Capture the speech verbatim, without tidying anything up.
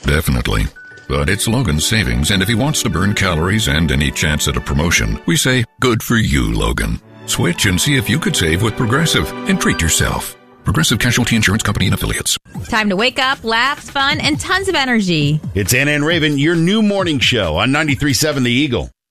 Definitely. But it's Logan's savings, and if he wants to burn calories and any chance at a promotion, we say, good for you, Logan. Switch and see if you could save with Progressive and treat yourself. Progressive Casualty Insurance Company and Affiliates. Time to wake up, laughs, fun, and tons of energy. It's Anna and Raven, your new morning show on ninety-three point seven The Eagle.